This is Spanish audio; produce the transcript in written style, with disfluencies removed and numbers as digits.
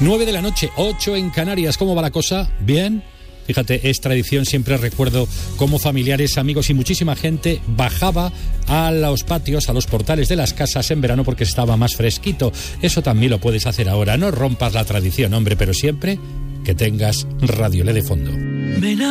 9 de la noche, 8 en Canarias. ¿Cómo va la cosa? ¿Bien? Fíjate, es tradición, siempre recuerdo cómo familiares, amigos y muchísima gente bajaba a los patios, a los portales de las casas en verano porque estaba más fresquito. Eso también lo puedes hacer ahora. No rompas la tradición, hombre, pero siempre que tengas Radio Le de fondo.